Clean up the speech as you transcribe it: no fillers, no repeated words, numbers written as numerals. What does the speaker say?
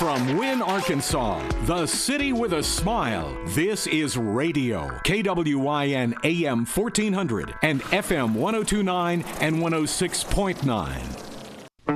From Wynne, Arkansas, the city with a smile. This is radio. KWYN AM 1400 and FM 1029 and 106.9.